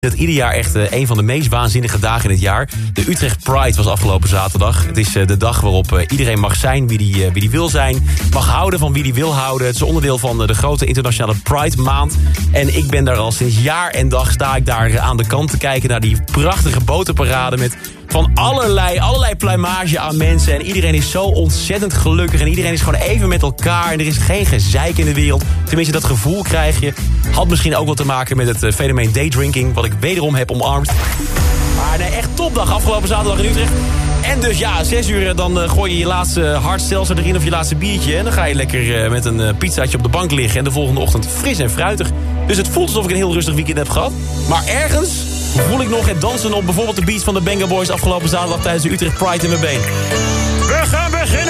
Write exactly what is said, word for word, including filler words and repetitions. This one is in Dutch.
Het ieder jaar echt uh, een van de meest waanzinnige dagen in het jaar. De Utrecht Pride was afgelopen zaterdag. Het is uh, de dag waarop uh, iedereen mag zijn wie die, uh, wie die wil zijn. Mag houden van wie die wil houden. Het is onderdeel van uh, de grote internationale Pride maand. En ik ben daar al sinds jaar en dag sta ik daar aan de kant te kijken naar die prachtige botenparade met van allerlei, allerlei pluimage aan mensen. En iedereen is zo ontzettend gelukkig. En iedereen is gewoon even met elkaar. En er is geen gezeik in de wereld. Tenminste, dat gevoel krijg je. Had misschien ook wel te maken met het uh, fenomeen daydrinking, wat ik wederom heb omarmd. Maar nee, echt topdag afgelopen zaterdag in Utrecht. En dus ja, zes uur dan uh, gooi je je laatste hardseltzer erin of je laatste biertje. En dan ga je lekker uh, met een uh, pizzaatje op de bank liggen. En de volgende ochtend fris en fruitig. Dus het voelt alsof ik een heel rustig weekend heb gehad. Maar ergens voel ik nog het dansen op bijvoorbeeld de beats van de Benga Boys afgelopen zaterdag tijdens de Utrecht Pride in mijn been. We gaan beginnen!